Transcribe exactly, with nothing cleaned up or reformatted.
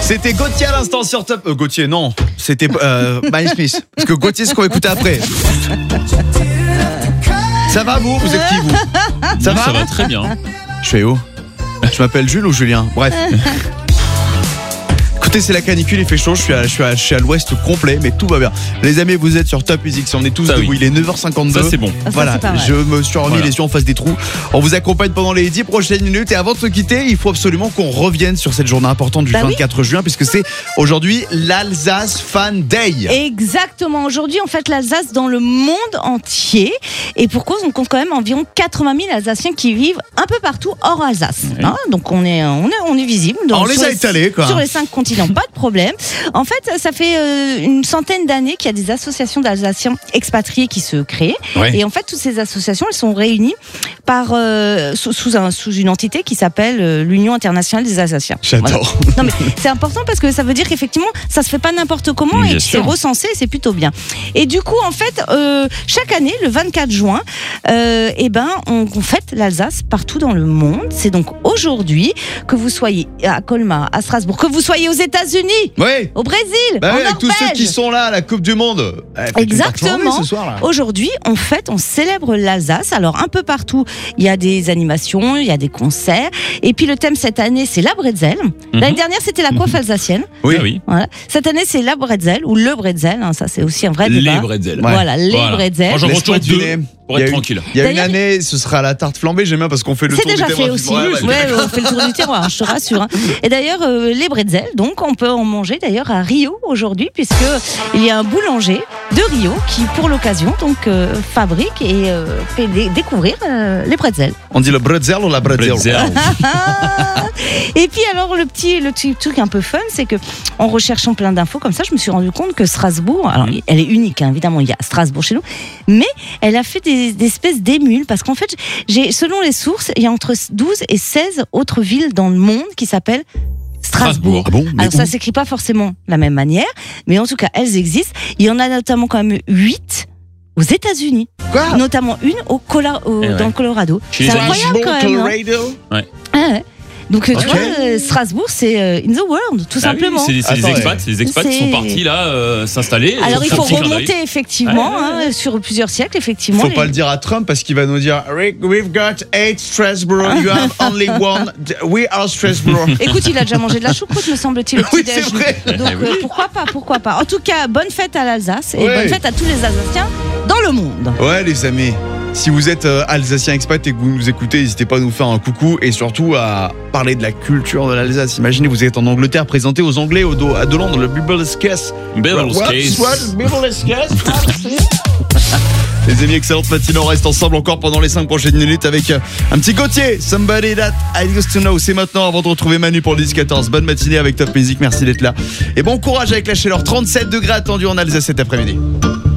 C'était Gauthier à l'instant sur Top. Euh, Gauthier, non. C'était euh, Miles Smith. Parce que Gauthier, c'est ce qu'on va écouter après. Ça va vous Vous êtes qui vous Ça oui, va Ça va très bien. Je fais où Je m'appelle Jules ou Julien Bref. Écoutez, c'est la canicule, il fait chaud, je suis à, je suis à, je suis à l'ouest complet, mais tout va bien. Les amis, vous êtes sur Top Music, si on est tous Ça, debout, oui. il est neuf heures cinquante-deux. Ça, c'est bon. Ça, Voilà, c'est pas mal. je me suis remis Voilà. les yeux en face des trous. On vous accompagne pendant les dix prochaines minutes et avant de se quitter, il faut absolument qu'on revienne sur cette journée importante du Bah oui. vingt-quatre juin, puisque c'est aujourd'hui l'Alsace Fan Day. Exactement. Aujourd'hui, on fête l'Alsace dans le monde entier. Et pour cause, on compte quand même environ quatre-vingt mille Alsaciens qui vivent un peu partout hors Alsace. Oui. Hein, donc on est, on est, on est visible. Donc, On les sur a étalés, quoi. Sur les cinq continents, pas de problème. En fait, ça fait euh, une centaine d'années qu'il y a des associations d'Alsaciens expatriés qui se créent. Ouais. Et en fait, toutes ces associations, elles sont réunies par euh, sous, sous, un, sous une entité qui s'appelle euh, l'Union internationale des Alsaciens. J'adore. Voilà. Non mais c'est important parce que ça veut dire qu'effectivement, ça se fait pas n'importe comment Bien et que sûr. c'est recensé, et c'est plutôt bien. Et du coup, en fait, euh, chaque année, le vingt-quatre juin, euh, eh ben, on, on fête l'Alsace partout dans le monde. C'est donc aujourd'hui, que vous soyez à Colmar, à Strasbourg, que vous soyez aux États-Unis, Oui. au Brésil, Bah en oui, avec tous Norvège. ceux qui sont là à la Coupe du Monde. Eh, faites une Exactement. performance ce soir, là. Aujourd'hui, on fête, on célèbre l'Alsace. Alors, un peu partout, il y a des animations, il y a des concerts. Et puis, le thème cette année, c'est la bretzel. L'année dernière, c'était la coiffe alsacienne. Oui. Ah oui. Voilà. Cette année, c'est la bretzel ou le bretzel. hein, ça, c'est aussi un vrai débat. Les bretzels. Ouais. Voilà, les Voilà. bretzels. Moi, j'en Laisse-moi mange toujours deviner. deux pour Il y a être une- tranquille. Il y a une D'ailleurs, année, ce sera la tarte flambée. J'aime bien parce qu'on fait le C'est tour déjà du fait terroir. aussi. Ouais, ouais, Ouais, on fait le tour du terroir, hein, je te rassure. hein. Et d'ailleurs, euh, les bretzels, donc, on peut en manger d'ailleurs à Rio aujourd'hui, puisque il y a un boulanger de Rio qui, pour l'occasion, donc euh, fabrique et euh, fait dé- découvrir euh, les bretzels. On dit le bretzel ou la bretzel Bretzel. Ah et puis alors le petit le petit truc un peu fun, c'est que en recherchant plein d'infos comme ça, je me suis rendu compte que Strasbourg, alors Mhm. elle est unique, hein, évidemment, il y a Strasbourg chez nous, mais elle a fait des, des espèces d'émules parce qu'en fait, j'ai selon les sources, il y a entre douze et seize autres villes dans le monde qui s'appellent Strasbourg. Strasbourg. Ah bon mais Alors où ça s'écrit pas forcément de la même manière, mais en tout cas elles existent. Il y en a notamment quand même huit aux États-Unis, Quoi notamment une au, Cola- au- Eh ouais. dans le Colorado. Chez C'est les incroyable quand même. hein. Colorado. Ah ouais. Donc euh, tu Ok. vois, euh, Strasbourg, c'est euh, in the world, tout Ah oui, simplement. c'est des, c'est des Attends, expats, c'est des expats qui C'est- sont partis là euh, s'installer. Alors il Sur faut un petit clin d'œil. remonter effectivement Ouais, ouais, hein, sur plusieurs siècles, effectivement. Faut les- pas le dire à Trump parce qu'il va nous dire Rick, we've got eight Strasbourg, you have only one. We are Strasbourg. Écoute, il a déjà mangé de la choucroute, me semble-t-il, au Oui, petit-déj. c'est vrai. Donc Eh oui. euh, pourquoi pas, pourquoi pas. En tout cas, bonne fête à l'Alsace et Ouais. bonne fête à tous les Alsaciens dans le monde. Ouais, les amis. Si vous êtes euh, alsacien expat et que vous nous écoutez, n'hésitez pas à nous faire un coucou et surtout à parler de la culture de l'Alsace. Imaginez, vous êtes en Angleterre, présenté aux Anglais au dos, à de Londres, le Bibel's Case. Bibel's What? Case. What? Bibel's Case? Les amis, excellente matinée. On reste ensemble encore pendant les cinq prochaines minutes avec euh, un petit Gauthier. Somebody that I used to know. C'est maintenant avant de retrouver Manu pour le dix quatorze. Bonne matinée avec Top Music. Merci d'être là. Et bon courage avec la chaleur. trente-sept degrés attendus en Alsace cet après-midi.